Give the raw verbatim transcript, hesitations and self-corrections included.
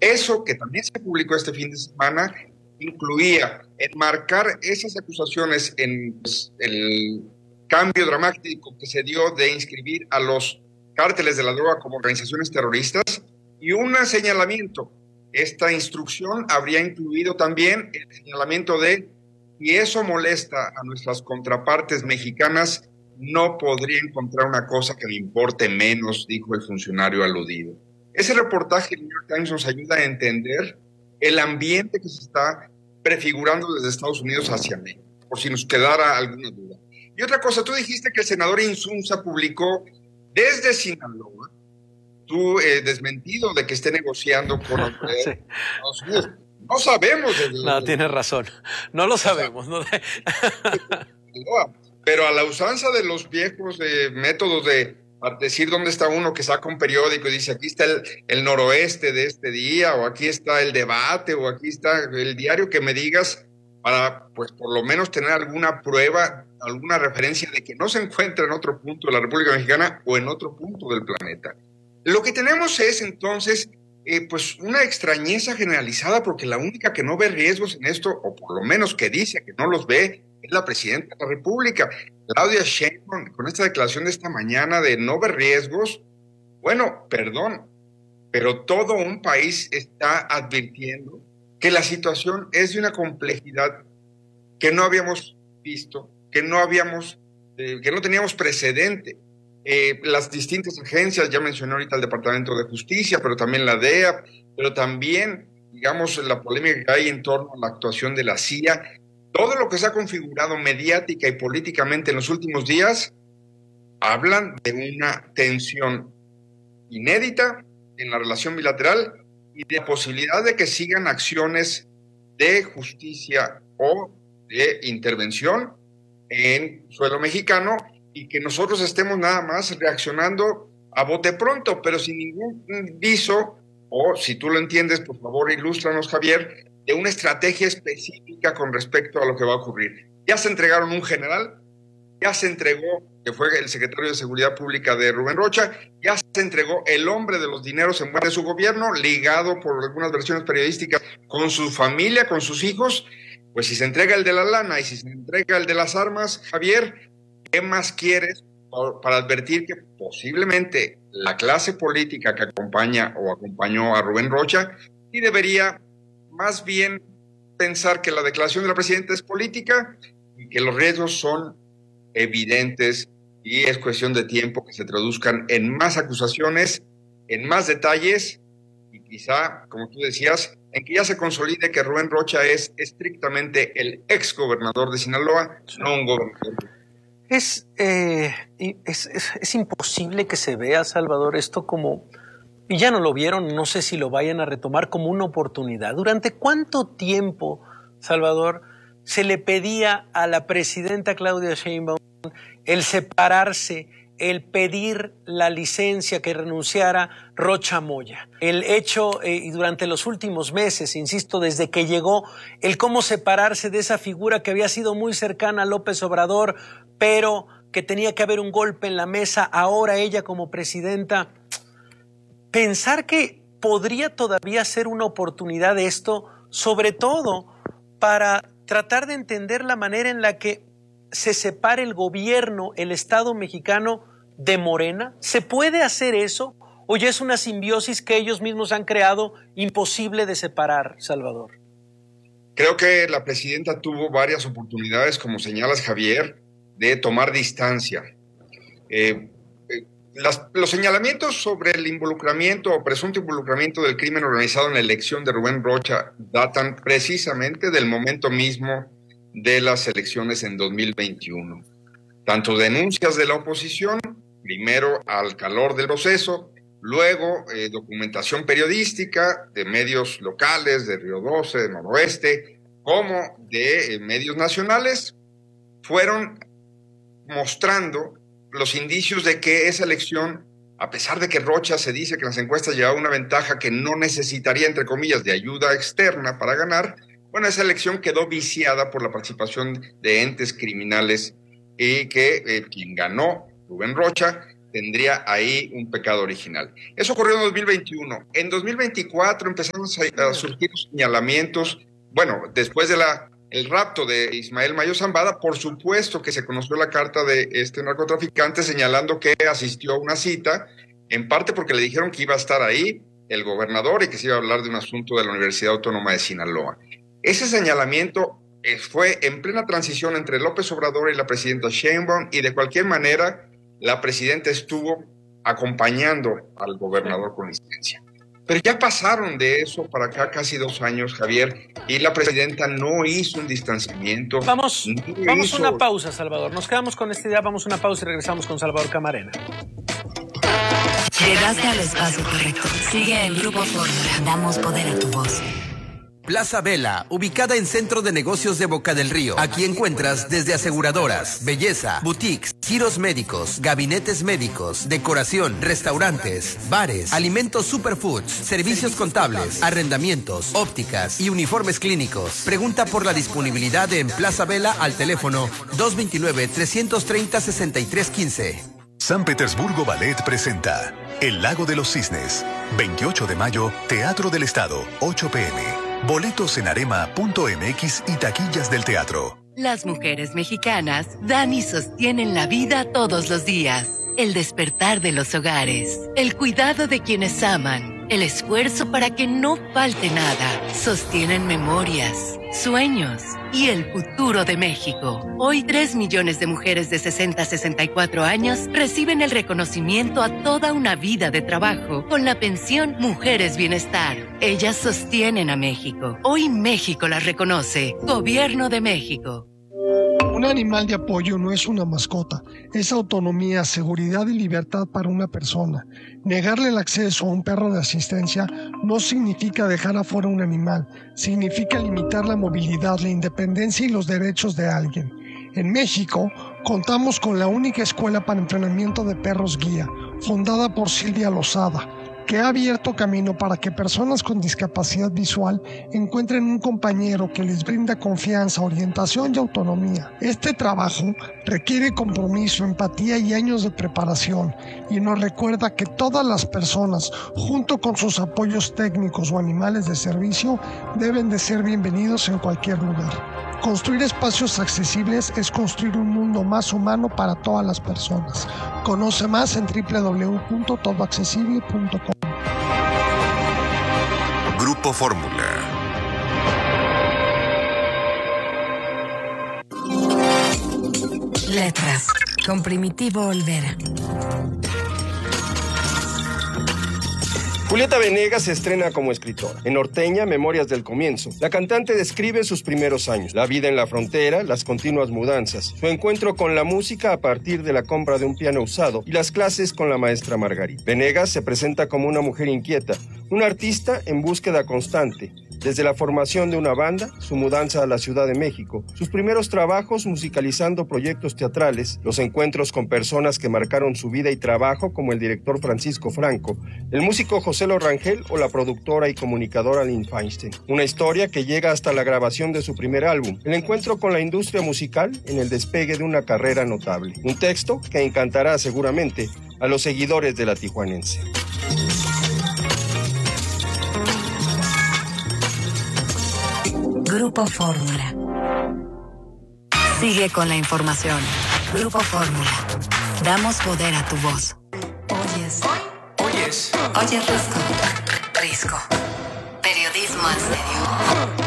Eso que también se publicó este fin de semana incluía enmarcar esas acusaciones en pues, el cambio dramático que se dio de inscribir a los cárteles de la droga como organizaciones terroristas y un señalamiento. Esta instrucción habría incluido también el señalamiento de si eso molesta a nuestras contrapartes mexicanas, no podría encontrar una cosa que le importe menos, dijo el funcionario aludido. Ese reportaje del New York Times nos ayuda a entender el ambiente que se está prefigurando desde Estados Unidos hacia México, por si nos quedara alguna duda. Y otra cosa, tú dijiste que el senador Insunza publicó desde Sinaloa, tú eh, desmentido de que esté negociando con los sí. Estados Unidos. No sabemos. Desde no, tienes razón. No lo sabemos. No. Pero a la usanza de los viejos eh, métodos de decir dónde está uno que saca un periódico y dice aquí está el, el noroeste de este día, o aquí está el debate, o aquí está el diario, que me digas para, pues, por lo menos tener alguna prueba, alguna referencia de que no se encuentra en otro punto de la República Mexicana o en otro punto del planeta. Lo que tenemos es entonces eh, pues una extrañeza generalizada, porque la única que no ve riesgos en esto, o por lo menos que dice que no los ve, es la presidenta de la República, Claudia Sheinbaum, con esta declaración de esta mañana de no ver riesgos. Bueno, perdón, pero todo un país está advirtiendo que la situación es de una complejidad que no habíamos visto, que no habíamos, eh, que no teníamos precedente. Eh, las distintas agencias, ya mencioné ahorita el Departamento de Justicia, pero también la D E A, pero también, digamos, la polémica que hay en torno a la actuación de la C I A, todo lo que se ha configurado mediática y políticamente en los últimos días, hablan de una tensión inédita en la relación bilateral y de la posibilidad de que sigan acciones de justicia o de intervención en suelo mexicano, y que nosotros estemos nada más reaccionando a bote pronto, pero sin ningún viso, o si tú lo entiendes, por favor, ilústranos, Javier, de una estrategia específica con respecto a lo que va a ocurrir. Ya se entregaron un general, ya se entregó, que fue el secretario de Seguridad Pública de Rubén Rocha, ya se entregó el hombre de los dineros en buena de su gobierno, ligado por algunas versiones periodísticas con su familia, con sus hijos. Pues si se entrega el de la lana y si se entrega el de las armas, Javier, ¿qué más quieres para advertir que posiblemente la clase política que acompaña o acompañó a Rubén Rocha sí debería más bien pensar que la declaración de la presidenta es política y que los riesgos son evidentes y es cuestión de tiempo que se traduzcan en más acusaciones, en más detalles y quizá, como tú decías, en que ya se consolide que Rubén Rocha es estrictamente el ex gobernador de Sinaloa, no un gobernador. Es, eh, es, es, es imposible que se vea, Salvador, esto como, y ya no lo vieron, no sé si lo vayan a retomar como una oportunidad. ¿Durante cuánto tiempo, Salvador, se le pedía a la presidenta Claudia Sheinbaum el separarse, el pedir la licencia, que renunciara Rocha Moya? El hecho, eh, y durante los últimos meses, insisto, desde que llegó, el cómo separarse de esa figura que había sido muy cercana a López Obrador, pero que tenía que haber un golpe en la mesa, ahora ella como presidenta. Pensar que podría todavía ser una oportunidad de esto, sobre todo para tratar de entender la manera en la que se separe el gobierno, el Estado mexicano de Morena. ¿Se puede hacer eso? ¿O ya es una simbiosis que ellos mismos han creado imposible de separar, Salvador? Creo que la presidenta tuvo varias oportunidades, como señalas, Javier, de tomar distancia. Eh, eh, las, los señalamientos sobre el involucramiento o presunto involucramiento del crimen organizado en la elección de Rubén Rocha datan precisamente del momento mismo de las elecciones en dos mil veintiuno. Tanto denuncias de la oposición, primero al calor del proceso, luego eh, documentación periodística de medios locales, de Río doce, de Noroeste, como de eh, medios nacionales, fueron mostrando los indicios de que esa elección, a pesar de que Rocha se dice que en las encuestas llevaba una ventaja que no necesitaría, entre comillas, de ayuda externa para ganar, bueno, esa elección quedó viciada por la participación de entes criminales y que eh, quien ganó, Rubén Rocha, tendría ahí un pecado original. Eso ocurrió en dos mil veintiuno. En dos mil veinticuatro empezaron a surgir señalamientos, bueno, después de la el rapto de Ismael Mayo Zambada, por supuesto que se conoció la carta de este narcotraficante señalando que asistió a una cita, en parte porque le dijeron que iba a estar ahí el gobernador y que se iba a hablar de un asunto de la Universidad Autónoma de Sinaloa. Ese señalamiento fue en plena transición entre López Obrador y la presidenta Sheinbaum, y de cualquier manera la presidenta estuvo acompañando al gobernador con licencia. Pero ya pasaron de eso para acá casi dos años, Javier, y la presidenta no hizo un distanciamiento. Vamos, no vamos hizo... a una pausa, Salvador. Nos quedamos con esta idea, vamos a una pausa y regresamos con Salvador Camarena. Llegaste al espacio correcto. Sigue en Grupo Fórmula. Damos poder a tu voz. Plaza Vela, ubicada en Centro de Negocios de Boca del Río. Aquí encuentras desde aseguradoras, belleza, boutiques, giros médicos, gabinetes médicos, decoración, restaurantes, bares, alimentos superfoods, servicios contables, arrendamientos, ópticas y uniformes clínicos. Pregunta por la disponibilidad en Plaza Vela al teléfono dos dos nueve, tres tres cero, seis tres uno cinco. San Petersburgo Ballet presenta El Lago de los Cisnes. veintiocho de mayo, Teatro del Estado, ocho p m Boletos en arema punto m x y taquillas del teatro. Las mujeres mexicanas dan y sostienen la vida todos los días. El despertar de los hogares, el cuidado de quienes aman, el esfuerzo para que no falte nada. Sostienen memorias, sueños y el futuro de México. Hoy, tres millones de mujeres de sesenta a sesenta y cuatro años reciben el reconocimiento a toda una vida de trabajo con la pensión Mujeres Bienestar. Ellas sostienen a México. Hoy México las reconoce. Gobierno de México. Un animal de apoyo no es una mascota, es autonomía, seguridad y libertad para una persona. Negarle el acceso a un perro de asistencia no significa dejar afuera un animal, significa limitar la movilidad, la independencia y los derechos de alguien. En México, contamos con la única escuela para entrenamiento de perros guía, fundada por Silvia Lozada, que ha abierto camino para que personas con discapacidad visual encuentren un compañero que les brinda confianza, orientación y autonomía. Este trabajo requiere compromiso, empatía y años de preparación, y nos recuerda que todas las personas, junto con sus apoyos técnicos o animales de servicio, deben de ser bienvenidos en cualquier lugar. Construir espacios accesibles es construir un mundo más humano para todas las personas. Conoce más en doble u doble u doble u punto todo accesible punto com. Grupo Fórmula. Letras, con Primitivo Olvera. Julieta Venegas se estrena como escritora. En Norteña, Memorias del Comienzo, la cantante describe sus primeros años, la vida en la frontera, las continuas mudanzas, su encuentro con la música a partir de la compra de un piano usado y las clases con la maestra Margarita. Venegas se presenta como una mujer inquieta, una artista en búsqueda constante. Desde la formación de una banda, su mudanza a la Ciudad de México, sus primeros trabajos musicalizando proyectos teatrales, los encuentros con personas que marcaron su vida y trabajo como el director Francisco Franco, el músico José Lo Rangel o la productora y comunicadora Lynn Feinstein. Una historia que llega hasta la grabación de su primer álbum, el encuentro con la industria musical en el despegue de una carrera notable. Un texto que encantará seguramente a los seguidores de la tijuanense. Grupo Fórmula. Sigue con la información. Grupo Fórmula. Damos poder a tu voz. Oyes. Oyes. Oyes Risco. Risco. Periodismo en serio.